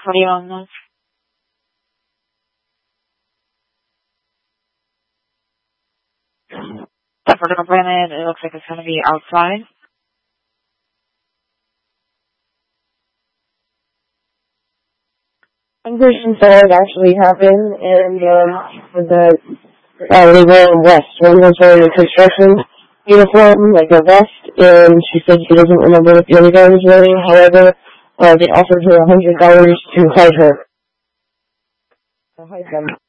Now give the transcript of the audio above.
What do you want next? The vertical planet, it looks like it's going to be outside. Conversion falls actually happened, and the they were in West. One was wearing a construction uniform, like a vest, and she said she doesn't remember what the other guy was wearing. However, they offered her $100 to hide her. To hide them.